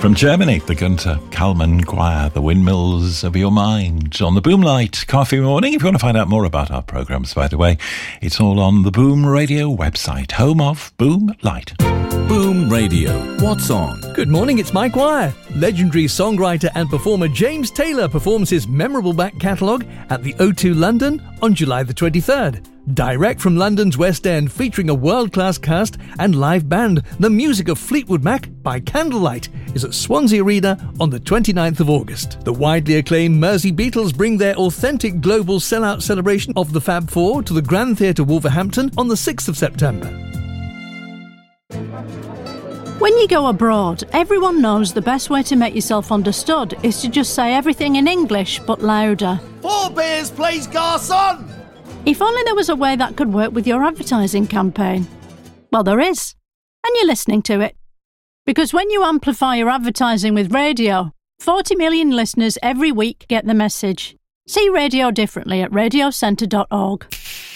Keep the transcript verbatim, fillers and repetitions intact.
From Germany, the Gunter Kalman Choir, The Windmills of Your Mind, on the Boomlight Coffee Morning. If you want to find out more about our programmes, by the way, it's all on the Boom Radio website, home of Boom Light. Boom Radio. What's on? Good morning, it's Mike Wire. Legendary songwriter and performer James Taylor performs his memorable back catalogue at the O two London on July the twenty-third. Direct from London's West End, featuring a world-class cast and live band, the music of Fleetwood Mac by Candlelight is at Swansea Arena on the twenty-ninth of August. The widely acclaimed Mersey Beatles bring their authentic global sellout celebration of the Fab Four to the Grand Theatre Wolverhampton on the sixth of September. When you go abroad, everyone knows the best way to make yourself understood is to just say everything in English, but louder. Four beers, please, garçon! If only there was a way that could work with your advertising campaign. Well, there is. And you're listening to it. Because when you amplify your advertising with radio, forty million listeners every week get the message. See radio differently at radio centre dot org.